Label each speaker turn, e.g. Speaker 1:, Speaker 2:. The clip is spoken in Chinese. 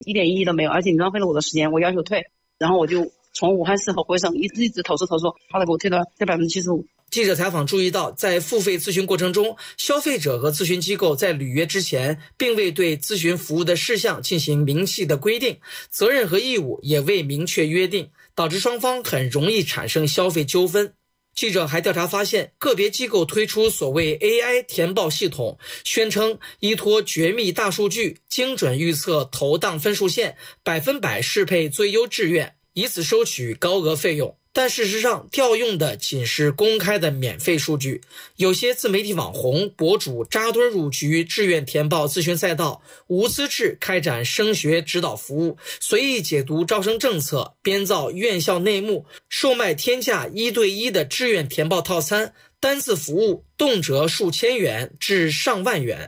Speaker 1: 一点意义都没有，而且你浪费了我的时间，我要求退。然后我就从武汉市和回省一直投诉，他都给我退了这75%。
Speaker 2: 记者采访注意到，在付费咨询过程中，消费者和咨询机构在履约之前，并未对咨询服务的事项进行明细的规定，责任和义务也未明确约定，导致双方很容易产生消费纠纷。记者还调查发现，个别机构推出所谓 AI 填报系统，宣称依托绝密大数据，精准预测投档分数线，100%适配最优志愿，以此收取高额费用。但事实上，调用的仅是公开的免费数据。有些自媒体网红、博主扎堆入局志愿填报咨询赛道，无资质开展升学指导服务，随意解读招生政策，编造院校内幕，售卖天价1对1的志愿填报套餐，单次服务动辄数千元至上万元。